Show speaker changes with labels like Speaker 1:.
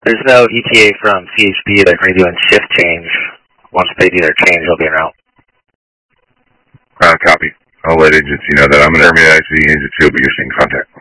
Speaker 1: There's no ETA from CHP. They're going to be doing shift change. Once they do their change, they'll be en route.
Speaker 2: Copy. I'll let agency know that. I'm going to terminate IC agency will be your seeing contact.